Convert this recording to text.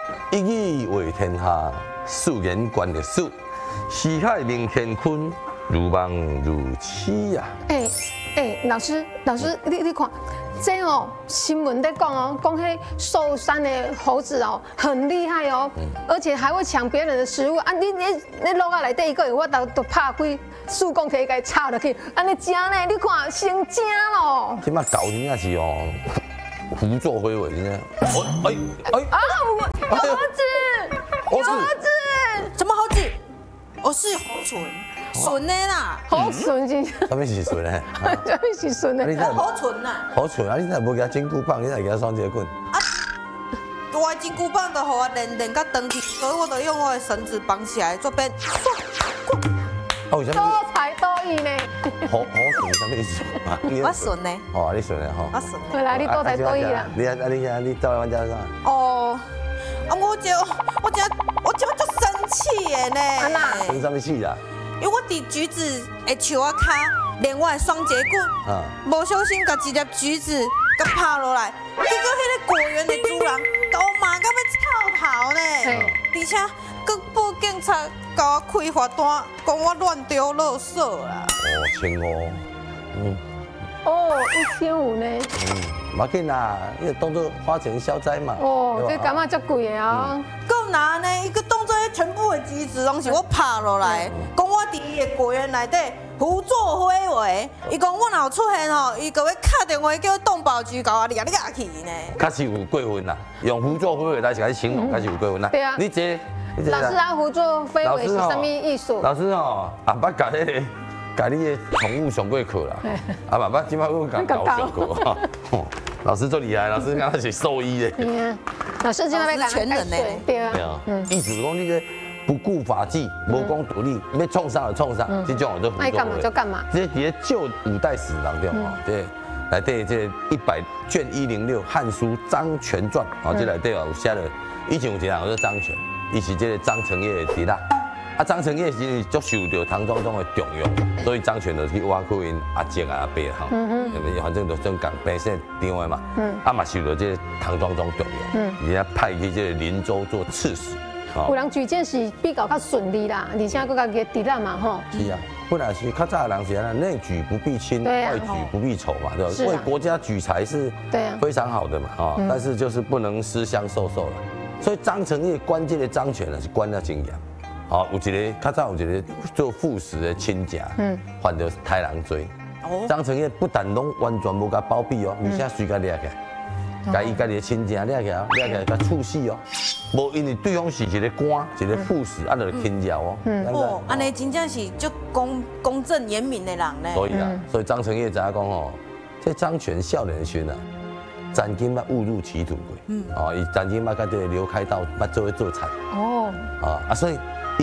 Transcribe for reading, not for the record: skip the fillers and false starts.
一语为天下，素言观历史，四海明乾坤，如梦如痴呀。 老师，你看，这哦新闻在讲哦，讲迄寿山的猴子哦很厉害哦，而且还会抢别人的食物啊！你落啊内底一个月，我都拍开树公体给插落去，安尼食呢？你看成精咯！ 即马搞真正是哦，胡作非为真正。 啊，猴子， 什么猴子？我是猴唇，笋的啦， 猴唇是， 什么是笋呢？ 什么是笋呢？ 猴唇啦。 好蠢啊！你怎么无给他金箍棒？你才给他双节棍？ 我的金箍棒就互我练到长去，所以我就用我的绳子绑起来做边。 为什多么？ 才多艺呢？ 好笋什么意思？ 我笋呢？ 哦，你笋的哈。 我笋呢？ 回来你多才多艺啦。 你到底玩家啥？ 哦，我就生气的呢。 安那生什么气啦？ 因为我伫橘子的树仔骹练我的双节棍， 啊， 无小心甲一粒橘子甲拍落来，结果迄个果园的主人甲我骂到要臭头呢，而且佮报警察甲我开罚单，讲我乱丢垃圾啦。 哦，千哦， 哦，1500呢？ 唔要紧啦，你就当做花钱消灾嘛。 哦，这感觉足贵的啊！ 够难呢，伊个当作全部的橘子拢是我拍落来，讲我伫伊的果园内底胡作非为。伊讲我若有出现吼，伊个要敲电话叫动保局甲我掠去呢。 确实有过分啦，用胡作非为来来形容，确实有过分啦。 对啊你这老师啊，胡作非为是什么艺术？ 老师哦，也捌教迄个，教你的宠物上过课啦，啊，嘛捌今摆又教狗上过。老师最厉害，老师刚刚是兽医的。 老师今天要全能呢。 对啊。 对啊，意思是讲你个不顾法纪、无讲道理，要创啥就创啥，这种我都胡爱干嘛就作干嘛。 这伫旧五代史当中哦，对，内底这100卷106《汉书·张权传》哦，这内底有写了，以前有一个人叫张权，伊是这个张承业的弟仔。啊，张承业是足受到唐庄宗的重用，所以张权就去挖苦因阿姐啊阿伯哈，反正就算讲平生张的嘛，啊嘛受到这个唐庄宗重用，而且派去这个林州做刺史。 有人举荐是比较顺利啦，而且佫家己弟仔嘛吼。 是啊，本来是较早的人是安内举不避亲，外举不避仇嘛，对吧？为国家举才是非常好的嘛，啊，但是就是不能私相授受了。所以张承业关键的张权呢是关得真严。好，有一个较早有一个做副使的亲家，犯到杀人罪。张承业不但拢完全无甲包庇哦，而且随甲掠起来，甲伊家己的亲家掠起来，掠起来甲处死哦。无因为对方是一个官，一个副使，啊，就轻饶哦。 哦，安尼真正是足公正严明的人呢。 所以张承业知影讲哦，这张权少年时啊，曾经捌误入歧途过，哦，伊曾经捌甲这个刘开道捌做菜，所以。